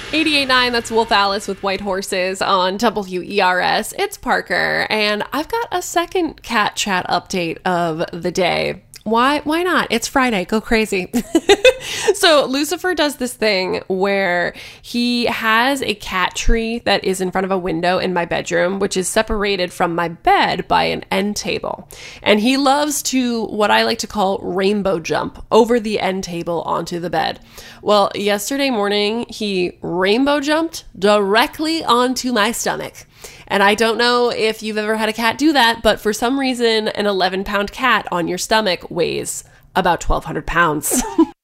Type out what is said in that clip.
88.9, that's Wolf Alice with White Horses on WERS. It's Parker, and I've got a second cat chat update of the day. Why not? It's Friday. Go crazy. So Lucifer does this thing where he has a cat tree that is in front of a window in my bedroom, which is separated from my bed by an end table. And he loves to, what I like to call, rainbow jump over the end table onto the bed. Well, yesterday morning, he rainbow jumped directly onto my stomach. And I don't know if you've ever had a cat do that, but for some reason, an 11-pound cat on your stomach weighs about 1,200 pounds.